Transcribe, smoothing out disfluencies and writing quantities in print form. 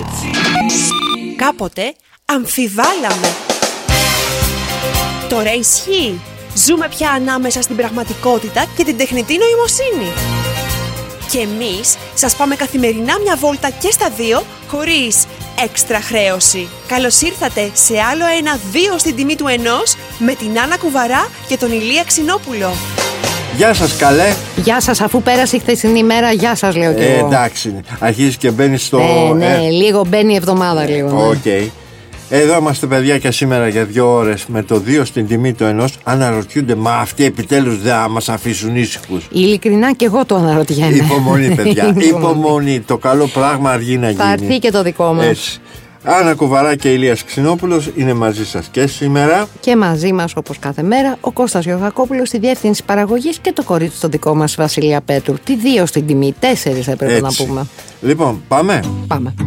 Κάποτε αμφιβάλαμε. Τώρα ισχύει. Ζούμε πια ανάμεσα στην πραγματικότητα και την τεχνητή νοημοσύνη. Και εμείς σας πάμε καθημερινά μια βόλτα και στα δύο, χωρίς έξτρα χρέωση. Καλώς ήρθατε σε άλλο ένα 2 στην τιμή του 1 με την Άννα Κουβαρά και τον Ηλία Ξινόπουλο. Γεια σας, καλέ. Γεια σας, αφού πέρασε η χθεσινή ημέρα, γεια σας λέω κι εγώ. Εντάξει, αρχίζει και μπαίνει στο... Ναι, λίγο μπαίνει η εβδομάδα λίγο. Οκ. Εδώ είμαστε, παιδιά, και σήμερα για 2 ώρες με το 2 στην τιμή του 1. Αναρωτιούνται, μα αυτοί επιτέλους δεν θα μας αφήσουν ήσυχους? Ειλικρινά και εγώ το αναρωτιέμαι. Υπομονή, παιδιά. Υπομονή. Το καλό πράγμα αργεί να γίνει. Θα έρθει και το δικό μας. Έτσι. Άννα Κουβαρά και Ηλίας Ξινόπουλος είναι μαζί σας και σήμερα. Και μαζί μας, όπως κάθε μέρα, ο Κώστας Γιωργακόπουλος στη διεύθυνση παραγωγής και το κορίτσι το δικό μας, Βασιλεία Πέτρου. Τι 2 στην τιμή, 4 θα έπρεπε να πούμε. Λοιπόν, πάμε. Πάμε.